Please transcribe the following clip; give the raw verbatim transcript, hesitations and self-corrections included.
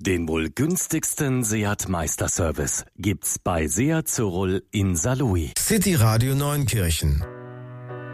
Den wohl günstigsten Seat Meisterservice gibt's bei Seat Zürl in Saarlouis. City Radio Neunkirchen.